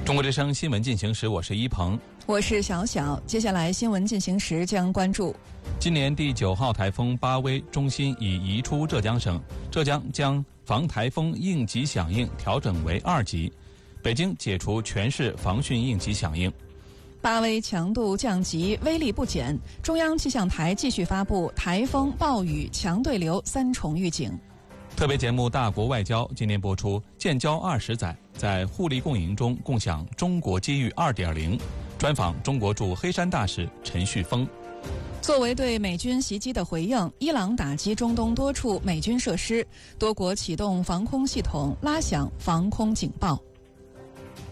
中国之声新闻进行时，我是一鹏， 我是小小。接下来新闻进行时将关注： 今年第9号台风巴威中心已移出浙江省，浙江将防台风应急响应调整为2级，北京解除全市防汛应急响应。 巴威强度降级，威力不减，中央气象台继续发布台风、暴雨、强对流3重预警。 特别节目《大国外交》今年播出，建交20载，在互利共赢中共享中国机遇2.0，专访中国驻黑山大使陈旭峰。 作为对美军袭击的回应，伊朗打击中东多处美军设施，多国启动防空系统，拉响防空警报。